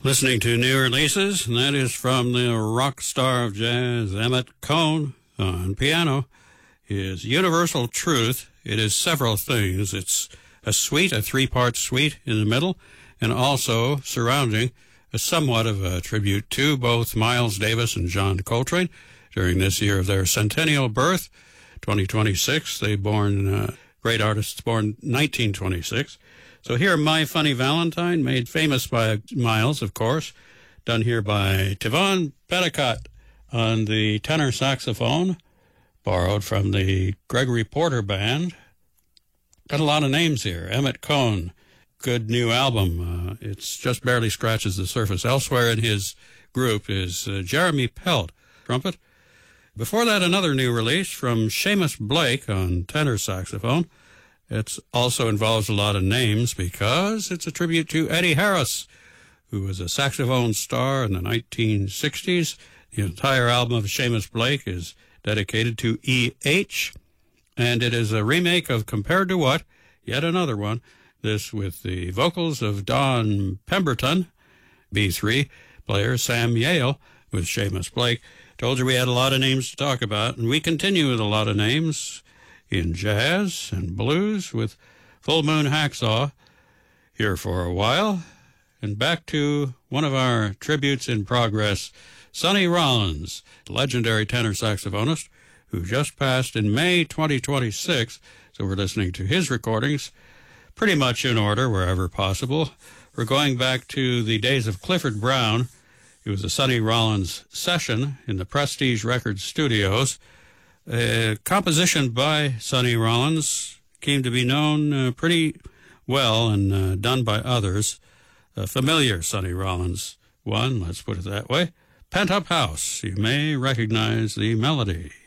Listening to new releases, and that is from the rock star of jazz, Emmett Cohn, on piano, is Universal Truth. It is several things. It's a suite, a three-part suite in the middle, and also surrounding a somewhat of a tribute to both Miles Davis and John Coltrane during this year of their centennial birth, 2026. They born, great artists born 1926. So here, My Funny Valentine, made famous by Miles, of course, done here by Tevon Petticott on the tenor saxophone, borrowed from the Gregory Porter Band. Got a lot of names here. Emmett Cohn, good new album. It's just barely scratches the surface. Elsewhere in his group is Jeremy Pelt, trumpet. Before that, another new release from Seamus Blake on tenor saxophone. It also involves a lot of names because it's a tribute to Eddie Harris, who was a saxophone star in the 1960s. The entire album of Seamus Blake is dedicated to E.H., and it is a remake of Compared to What, yet another one, this with the vocals of Don Pemberton, B3 player Sam Yale with Seamus Blake. Told you we had a lot of names to talk about, and we continue with a lot of names in jazz and blues with Full Moon Hacksaw here for a while. And back to one of our tributes in progress, Sonny Rollins, legendary tenor saxophonist who just passed in May 2026. So we're listening to his recordings pretty much in order wherever possible. We're going back to the days of Clifford Brown. It was a Sonny Rollins session in the Prestige Records studios. A composition by Sonny Rollins came to be known pretty well and done by others. A familiar Sonny Rollins one, let's put it that way. Pent Up House. You may recognize the melody.